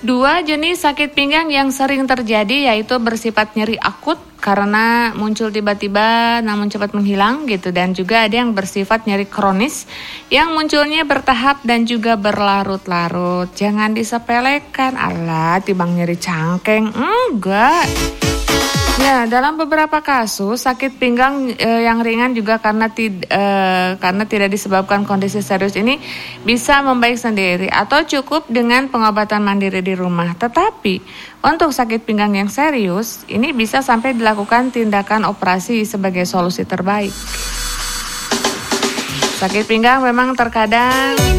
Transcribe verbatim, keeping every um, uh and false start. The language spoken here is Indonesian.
Dua jenis sakit pinggang yang sering terjadi yaitu bersifat nyeri akut karena muncul tiba-tiba namun cepat menghilang gitu, dan juga ada yang bersifat nyeri kronis yang munculnya bertahap dan juga berlarut-larut. Jangan disepelekan, alah tibang nyeri cangkeng, enggak. Ya, dalam beberapa kasus sakit pinggang e, yang ringan juga karena tid, e, karena tidak disebabkan kondisi serius ini bisa membaik sendiri atau cukup dengan pengobatan mandiri di rumah. Tetapi untuk sakit pinggang yang serius ini bisa sampai dilakukan tindakan operasi sebagai solusi terbaik. Sakit pinggang memang terkadang